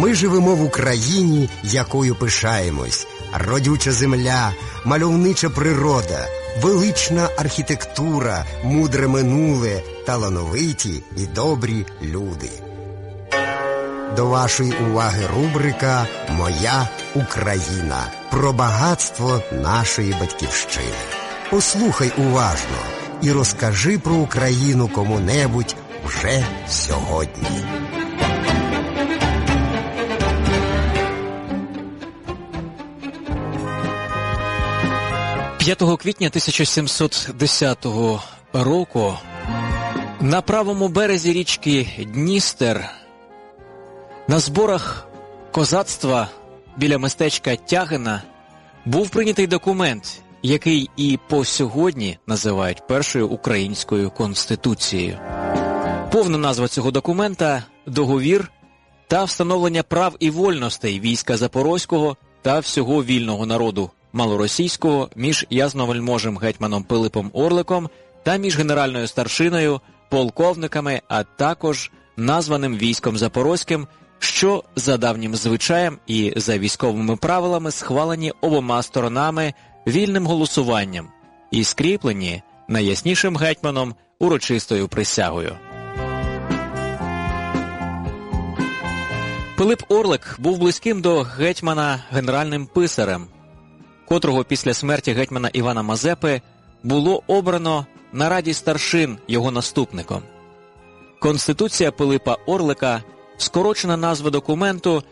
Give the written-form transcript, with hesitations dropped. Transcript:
Ми живемо в Україні, якою пишаємось. Родюча земля, мальовнича природа, велична архітектура, мудре минуле, талановиті і добрі люди. До вашої уваги рубрика «Моя Україна» про багатство нашої батьківщини. Послухай уважно і розкажи про Україну кому-небудь вже сьогодні. 5 квітня 1710 року на правому березі річки Дністер на зборах козацтва біля містечка Тягина був прийнятий документ, який і по сьогодні називають першою українською конституцією. Повна назва цього документа – «Договір та встановлення прав і вольностей війська Запорозького та всього вільного народу малоросійського між ясновельможем гетьманом Пилипом Орликом та між генеральною старшиною, полковниками, а також названим військом Запорозьким, що за давнім звичаєм і за військовими правилами схвалені обома сторонами вільним голосуванням і скріплені найяснішим гетьманом урочистою присягою. Пилип Орлик був близьким до гетьмана генеральним писарем, котрого після смерті гетьмана Івана Мазепи було обрано на Раді старшин його наступником. Конституція Пилипа Орлика – скорочена назва документу,